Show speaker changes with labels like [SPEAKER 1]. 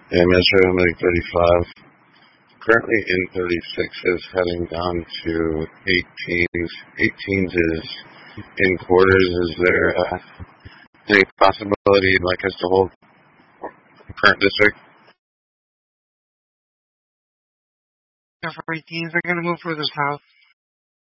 [SPEAKER 1] And Metro MA35, currently in 36 is heading down to 18s. 18s is in quarters. Is there any possibility you'd like us to hold current district?
[SPEAKER 2] Yeah, for 18s, they're going to move further south.